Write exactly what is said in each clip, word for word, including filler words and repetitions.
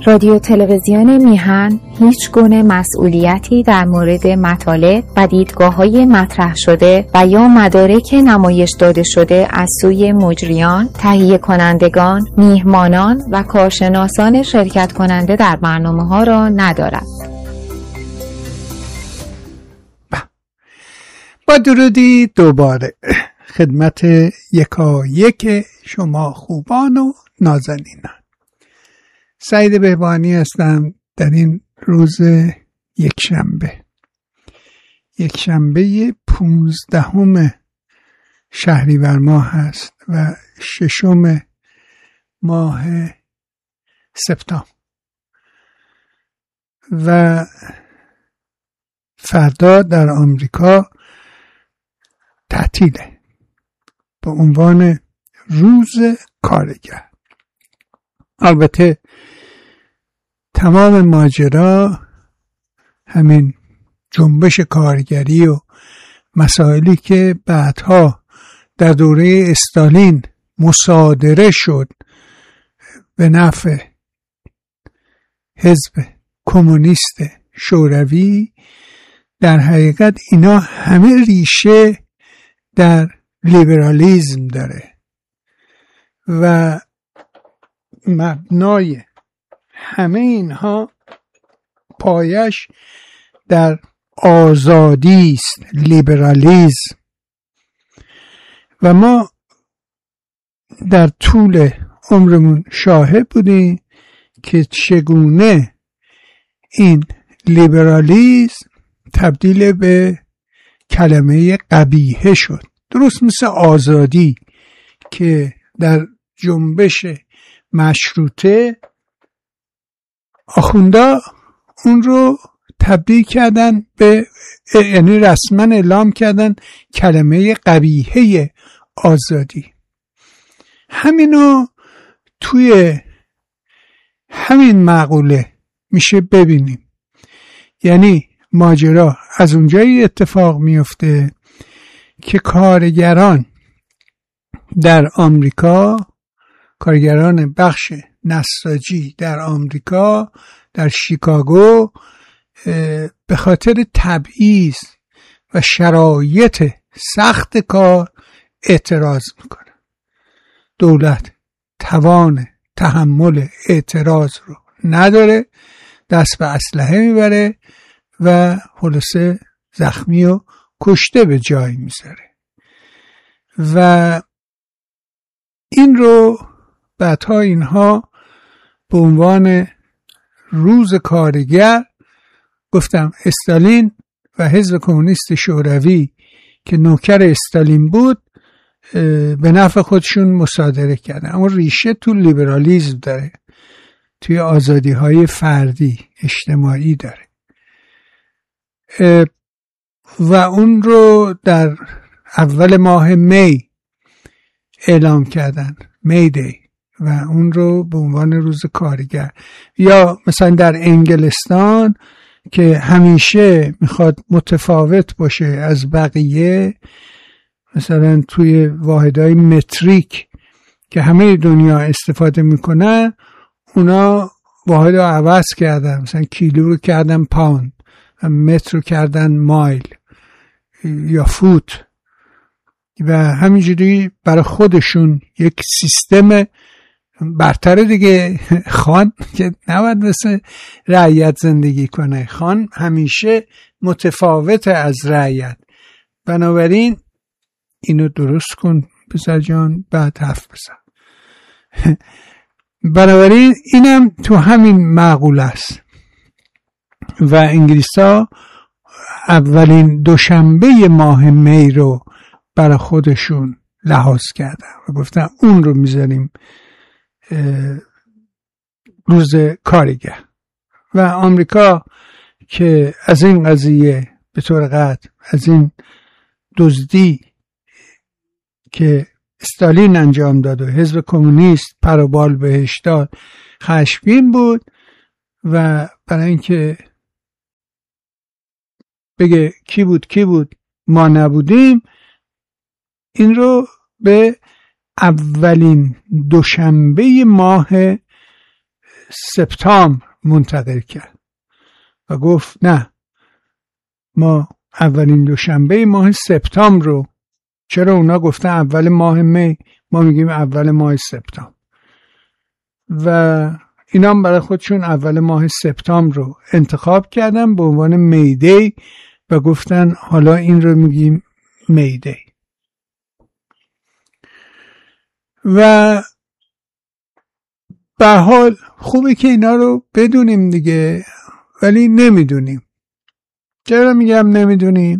رادیو تلویزیون میهن هیچ گونه مسئولیتی در مورد مطالب و دیدگاه‌های مطرح شده و یا مدارک نمایش داده شده از سوی مجریان، تهیه کنندگان، میهمانان و کارشناسان شرکت کننده در برنامه‌ها را ندارد. با درودی دوباره خدمت یکا یک شما خوبان و نازنینان. سعید بهبانی هستم در این روز یکشنبه یکشنبه پونزدهم شهریور ماه هست و ششم ماه سپتامبر و فردا در آمریکا تعطیله با عنوان روز کارگر. البته تمام ماجرا همین جنبش کارگری و مسائلی که بعدها در دوره استالین مصادره شد به نفع حزب کمونیست شوروی، در حقیقت اینا همه ریشه در لیبرالیسم داره و مبنای همه اینها پایش در آزادی است، لیبرالیسم. و ما در طول عمرمون شاهد بودیم که چگونه این لیبرالیسم تبدیل به کلمه قبیحه شد، درست مثل آزادی که در جنبش مشروطه آخوندا اون رو تبدیل کردن به، یعنی رسما اعلام کردن کلمه قبیحه آزادی. همینو توی همین مقوله میشه ببینیم. یعنی ماجرا از اونجایی اتفاق میفته که کارگران در آمریکا، کارگران بخش نساجی در آمریکا در شیکاگو به خاطر تبعیض و شرایط سخت کار اعتراض میکنه. دولت توان تحمل اعتراض رو نداره، دست به اسلحه میبره و خلاصه زخمی و کشته به جای میذاره. و این رو بعدها اینها به عنوان روز کارگر، گفتم استالین و حزب کمونیست شوروی که نوکر استالین بود به نفع خودشون مصادره کردن. اما ریشه تو لیبرالیسم داره، توی آزادی های فردی اجتماعی داره و اون رو در اول ماه می اعلام کردن، می دی، و اون رو به عنوان روز کارگر. یا مثلا در انگلستان که همیشه میخواد متفاوت باشه از بقیه، مثلا توی واحدهای متریک که همه دنیا استفاده میکنن، اونا واحد رو عوض کردن، مثلا کیلو رو کردن پاوند و متر رو کردن مایل یا فوت و همینجوری برای خودشون یک سیستم برتر دیگه. خان که نباید مثل رعیت زندگی کنه، خان همیشه متفاوت از رعیت. بنابراین اینو درست کن پسر جان، بعد حرف بزن. بنابراین اینم تو همین معقول است و انگلیس‌ها اولین دوشنبه ماه می رو برای خودشون لحاظ کردن و گفتن اون رو میذاریم روز کارگر. و آمریکا که از این قضیه به طور قطع، از این دزدی که استالین انجام داد و حزب کمونیست پر و بال بهش داد خشمگین بود و برای اینکه بگه کی بود کی بود ما نبودیم، این رو به اولین دوشنبه ماه سپتامبر منتقل کرد و گفت نه، ما اولین دوشنبه ماه سپتامبر رو، چرا اونا گفتن اول ماه می، ما میگیم اول ماه سپتامبر، و اینا هم برای خودشون اول ماه سپتامبر رو انتخاب کردن به عنوان میدی و گفتن حالا این رو میگیم میدی. و به حال خوبه که اینا رو بدونیم دیگه، ولی نمیدونیم. چرا میگم نمیدونیم؟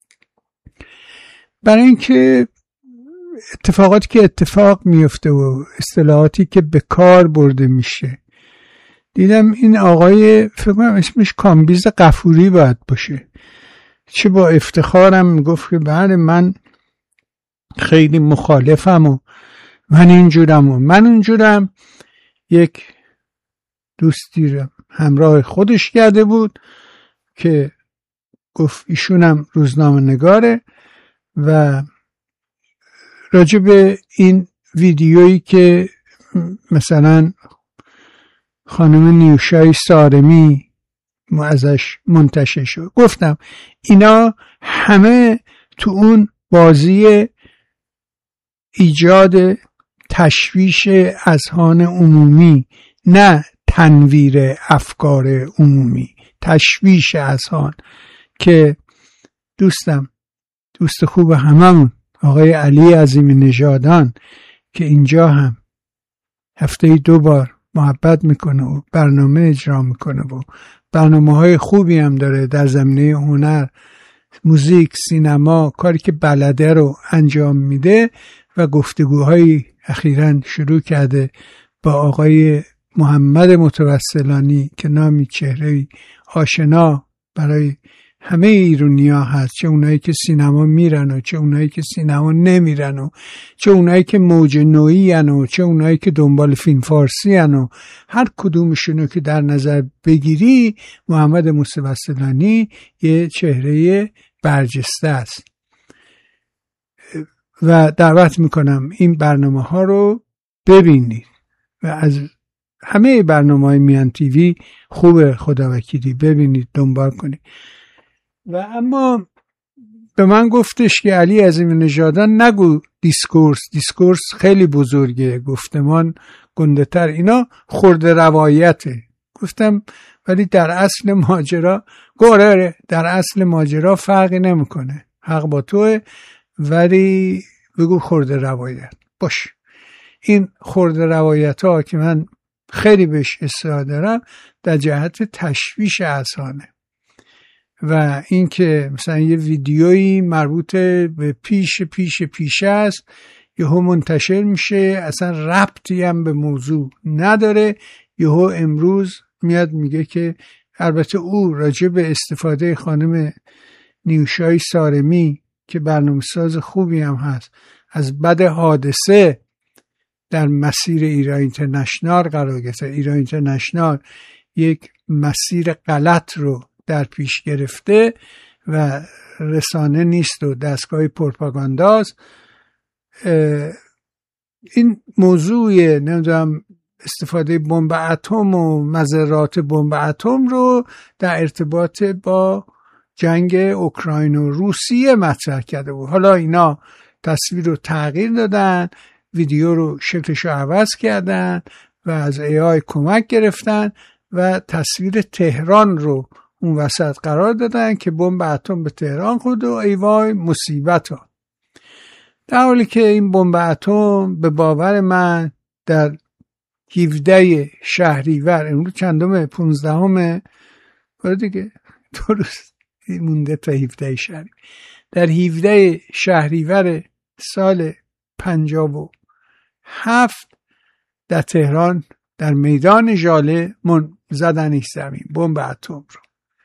برای اینکه اتفاقاتی که اتفاق میفته و اصطلاحاتی که به کار برده میشه، دیدم این آقای فکر کنم اسمش کامبیز غفوری باید باشه، چه با افتخارم میگفت که بله من خیلی مخالفم و من اینجورم و من اونجورم. یک دوستی رو همراه خودش کرده بود که گفت ایشونم روزنامه نگاره و راجع به این ویدیویی که مثلا خانم نیوشای سارمی ازش منتشر شد، گفتم اینا همه تو اون بازی ایجاد تشویش اذهان عمومی، نه تنویر افکار عمومی، تشویش اذهان، که دوستم دوست خوب هممون آقای علی عظیم نژادان که اینجا هم هفته دو بار محبت میکنه و برنامه اجرا میکنه و برنامه های خوبی هم داره در زمینه هنر، موزیک، سینما، کاری که بلده رو انجام میده و گفتگوهایی اخیراً شروع کرده با آقای محمد متوسلانی که نامی چهره‌ای آشنا برای همه ایرانی‌ها هست، چه اونایی که سینما میرن و چه اونایی که سینما نمیرن و چه اونایی که موج نوعی ان و چه اونایی که دنبال فیلم فارسی ان و هر کدومشونو که در نظر بگیری محمد متوسلانی یه چهره برجسته است و دعوت میکنم این برنامه ها رو ببینید و از همه برنامه های میان تیوی خوب خداوکیلی ببینید، دنبال کنید. و اما به من گفتش که علی عظیم نژادان نگو دیسکورس، دیسکورس خیلی بزرگه، گفتمان گنده تر، اینا خورده روایته. گفتم ولی در اصل ماجرا گوره، در اصل ماجرا فرقی نمیکنه، حق با توه، ولی بگو خورده روایت باش. این خورده روایت ها که من خیلی بهش اصرار دارم در جهت تشویش اذهانه و این که مثلا یه ویدیویی مربوط به پیش پیش پیش است یهو منتشر میشه، اصلا ربطی هم به موضوع نداره، یهو امروز میاد میگه که البته او راجع به استفاده خانم نیوشای سارمی که برنامه‌ساز خوبی هم هست از بد حادثه در مسیر ایران اینترنشنال قرار گرفته. ایران اینترنشنال یک مسیر غلط رو در پیش گرفته و رسانه نیست و دستگاه پروپاگانداست. این موضوع نمیدونم استفاده بمب اتم و مضرات بمب اتم رو در ارتباط با جنگ اوکراین و روسیه مطرح کرده بود. حالا اینا تصویر رو تغییر دادن، ویدیو رو شکلش رو عوض کردن و از ای آی کمک گرفتن و تصویر تهران رو اون وسط قرار دادن که بمب اتم به تهران خورد و ای وای مصیبت ها. در حالی که این بمب اتم به باور من در هفده شهریور، امروز چندم پونزدهم دیگه درست مونده تا هفده شهریور، در هفده شهریور سال پنجاه و هفت در تهران در میدان ژاله من زدنش زمین بمب اتم رو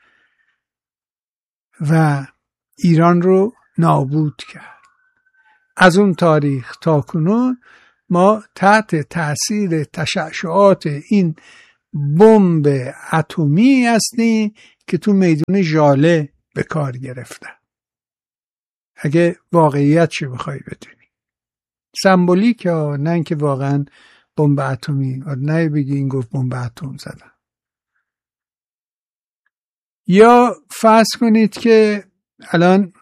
و ایران رو نابود کرد. از اون تاریخ تا کنون ما تحت تأثیر تشعشعات این بمب اتمی هستیم که تو میدان ژاله به کار گرفتن. اگه واقعیت چه بخوای بدونی، سمبولیک ها، نه اینکه واقعا بمب اتمی، نه بگی این گفت بمب اتم زدن. یا فرض کنید که الان